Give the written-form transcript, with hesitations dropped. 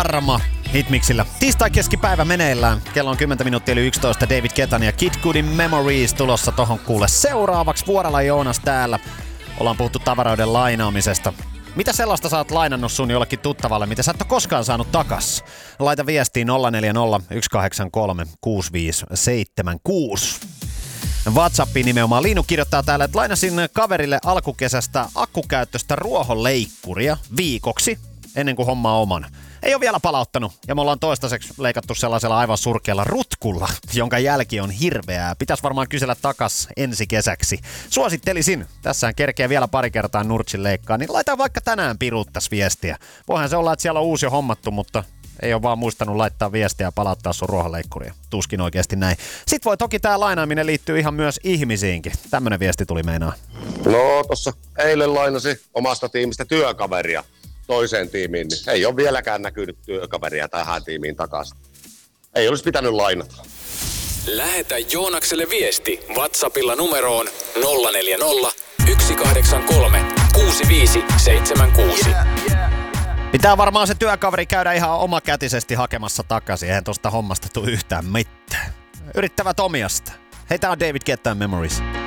Karma Hitmixillä. Tiistai-keskipäivä meneillään. Kello on 10 minuuttia yli 11. David Guettan ja Kid Cudin Memories tulossa tohon kuule. Seuraavaksi Vuorela Joonas täällä. Ollaan puhuttu tavaroiden lainaamisesta. Mitä sellaista sä oot lainannut sun jollekin tuttavalle, mitä sä et ole koskaan saanut takas? Laita viestiin 040 183 6576. WhatsAppiin nimenomaan. Liinu kirjoittaa täällä, että lainasin kaverille alkukesästä akkukäyttöistä ruohonleikkuria viikoksi ennen kuin hommaa oman. Ei ole vielä palauttanut ja me ollaan toistaiseksi leikattu sellaisella aivan surkealla rutkulla, jonka jälki on hirveää. Pitäisi varmaan kysellä takas ensi kesäksi. Suosittelisin, tässähän kerkee vielä pari kertaa nurtsin leikkaa, niin laita vaikka tänään piruttas viestiä. Voihan se olla, että siellä on uusi jo hommattu, mutta ei ole vaan muistanut laittaa viestiä ja palauttaa sun ruohonleikkuria. Tuskin oikeasti näin. Sitten voi toki tää lainaaminen liittyy ihan myös ihmisiinkin. Tämmönen viesti tuli meinaa. No tossa eilen lainasi omasta tiimistä työkaveria toiseen tiimiin, niin ei ole vieläkään näkynyt työkaveria tähän tiimiin takaisin. Ei olisi pitänyt lainata. Lähetä Joonakselle viesti WhatsAppilla numeroon 040 183 6576. Pitää varmaan se työkaveri käydä ihan omakätisesti hakemassa takaisin. Eihän tosta hommasta tule yhtään mitään. Yrittävät omiasta. Hei, tää on David Guetta Memories.